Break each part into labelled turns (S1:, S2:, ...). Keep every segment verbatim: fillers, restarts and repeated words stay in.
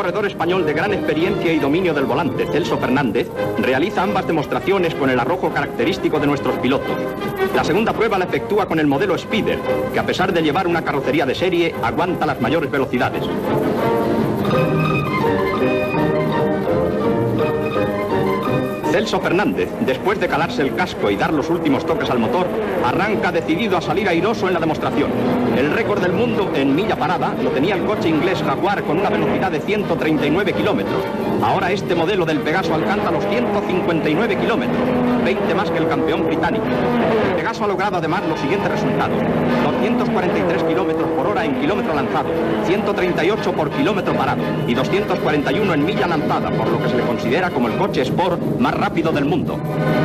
S1: corredor español de gran experiencia y dominio del volante, Celso Fernández, realiza ambas demostraciones con el arrojo característico de nuestros pilotos. La segunda prueba la efectúa con el modelo Spider, que a pesar de llevar una carrocería de serie, aguanta las mayores velocidades. Celso Fernández, después de calarse el casco y dar los últimos toques al motor, arranca decidido a salir airoso en la demostración. El récord del mundo en milla parada lo tenía el coche inglés Jaguar con una velocidad de ciento treinta y nueve kilómetros. Ahora este modelo del Pegaso alcanza los ciento cincuenta y nueve kilómetros, veinte más que el campeón británico. El Pegaso ha logrado además los siguientes resultados: doscientos cuarenta y tres kilómetros por hora en kilómetro lanzado, ciento treinta y ocho por kilómetro parado y doscientos cuarenta y uno en milla lanzada, por lo que se le considera como el coche Sport más rápido del mundo.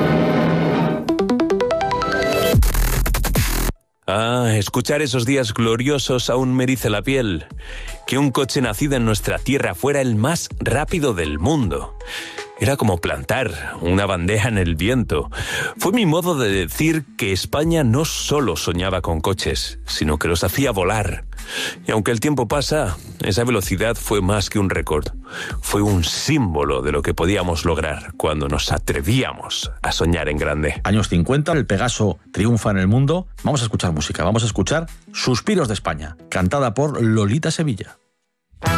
S2: Ah, escuchar esos días gloriosos aún me eriza la piel. Que un coche nacido en nuestra tierra fuera el más rápido del mundo. Era como plantar una bandeja en el viento. Fue mi modo de decir que España no solo soñaba con coches, sino que los hacía volar. Y aunque el tiempo pasa, esa velocidad fue más que un récord. Fue un símbolo de lo que podíamos lograr cuando nos atrevíamos a soñar en grande.
S3: Años cincuenta, el Pegaso triunfa en el mundo. Vamos a escuchar música, vamos a escuchar Suspiros de España, cantada por Lolita Sevilla.